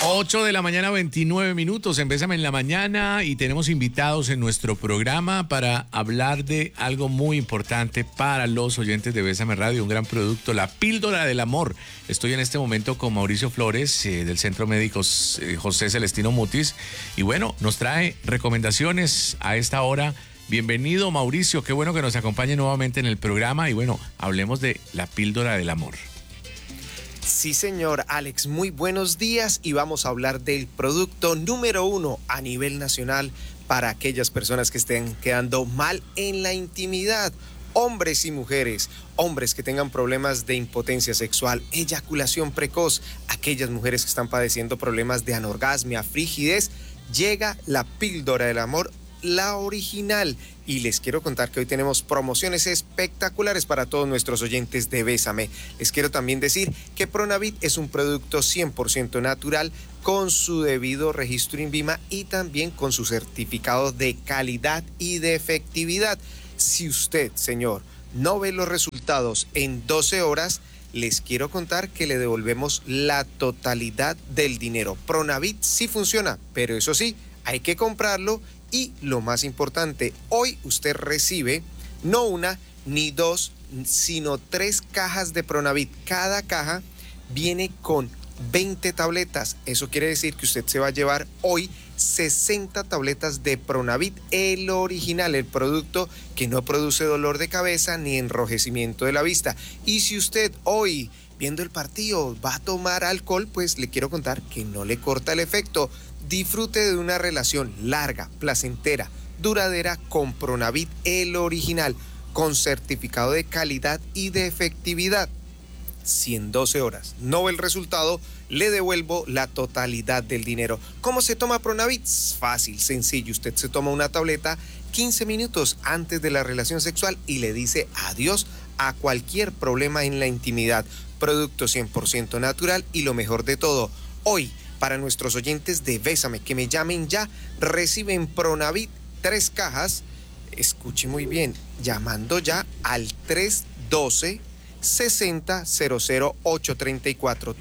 8 de la mañana, 29 minutos. Bésame en la mañana y tenemos invitados en nuestro programa para hablar de algo muy importante para los oyentes de Bésame Radio, un gran producto, la píldora del amor. Estoy en este momento con Mauricio Flores del Centro Médico José Celestino Mutis y bueno, nos trae recomendaciones a esta hora. Bienvenido, Mauricio, qué bueno que nos acompañe nuevamente en el programa y bueno, hablemos de la píldora del amor. Sí, señor Alex, muy buenos días y vamos a hablar del producto número 1 a nivel nacional para aquellas personas que estén quedando mal en la intimidad. Hombres y mujeres, hombres que tengan problemas de impotencia sexual, eyaculación precoz, aquellas mujeres que están padeciendo problemas de anorgasmia, frigidez, llega la píldora del amor, la original. Y les quiero contar que hoy tenemos promociones espectaculares para todos nuestros oyentes de Bésame. Les quiero también decir que Pronavit es un producto 100% natural con su debido registro INVIMA y también con su certificado de calidad y de efectividad. Si usted, señor, no ve los resultados en 12 horas, les quiero contar que le devolvemos la totalidad del dinero. Pronavit sí funciona, pero eso sí, hay que comprarlo. Y lo más importante, hoy usted recibe no una ni dos, sino 3 cajas de Pronavit. Cada caja viene con 20 tabletas. Eso quiere decir que usted se va a llevar hoy 60 tabletas de Pronavit, el original, el producto que no produce dolor de cabeza ni enrojecimiento de la vista. Y si usted hoy, viendo el partido, va a tomar alcohol, pues le quiero contar que no le corta el efecto. Disfrute de una relación larga, placentera, duradera con Pronavit, el original, con certificado de calidad y de efectividad. Si en 12 horas no ve el resultado, le devuelvo la totalidad del dinero. ¿Cómo se toma Pronavit? Fácil, sencillo. Usted se toma una tableta 15 minutos antes de la relación sexual y le dice adiós a cualquier problema en la intimidad. Producto 100% natural y lo mejor de todo, hoy, para nuestros oyentes de Bésame, que me llamen ya, reciben Pronavit 3 cajas. Escuche muy bien, llamando ya al 312-6000-834,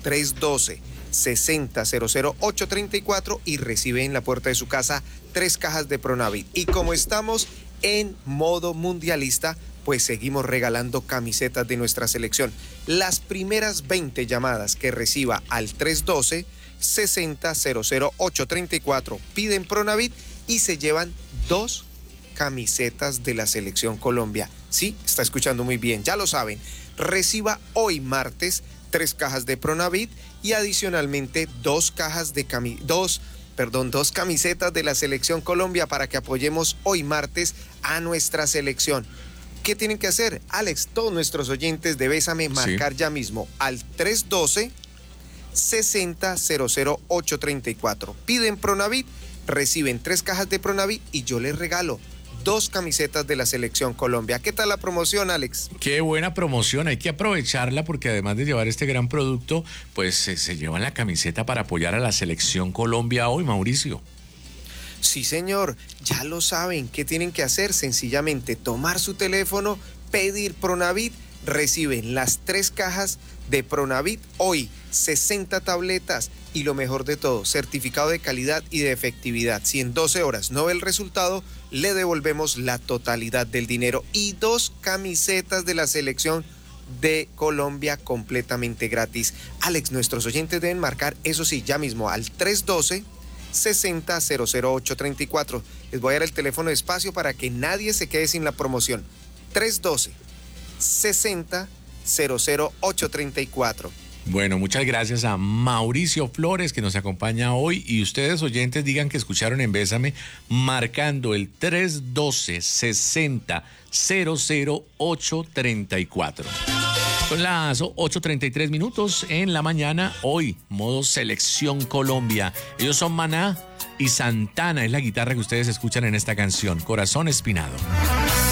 312-6000-834 y recibe en la puerta de su casa 3 cajas de Pronavit. Y como estamos en modo mundialista, pues seguimos regalando camisetas de nuestra selección. Las primeras 20 llamadas que reciba al 312-6000-834 piden Pronavit y se llevan 2 camisetas de la Selección Colombia. Sí, está escuchando muy bien, ya lo saben. Reciba hoy martes 3 cajas de Pronavit y adicionalmente 2 camisetas de la Selección Colombia para que apoyemos hoy martes a nuestra selección. ¿Qué tienen que hacer, Alex? Todos nuestros oyentes de Bésame, marcar ya mismo al 312-6000-834. Piden Pronavit, reciben 3 cajas de Pronavit y yo les regalo 2 camisetas de la Selección Colombia. ¿Qué tal la promoción, Alex? Qué buena promoción, hay que aprovecharla porque además de llevar este gran producto, pues se llevan la camiseta para apoyar a la Selección Colombia hoy, Mauricio. Sí, señor, ya lo saben. ¿Qué tienen que hacer? Sencillamente tomar su teléfono, pedir Pronavit, reciben las 3 cajas de Pronavit hoy, 60 tabletas y lo mejor de todo, certificado de calidad y de efectividad. Si en 12 horas no ve el resultado, le devolvemos la totalidad del dinero y 2 camisetas de la Selección de Colombia completamente gratis. Alex, nuestros oyentes deben marcar, eso sí, ya mismo al 312-6000-834. Les voy a dar el teléfono despacio para que nadie se quede sin la promoción. 312-6000-834. Bueno, muchas gracias a Mauricio Flores que nos acompaña hoy y ustedes oyentes digan que escucharon en Bésame marcando el 312-6000-834. Son las 8:33 minutos en la mañana, hoy, modo Selección Colombia. Ellos son Maná y Santana, es la guitarra que ustedes escuchan en esta canción, Corazón Espinado.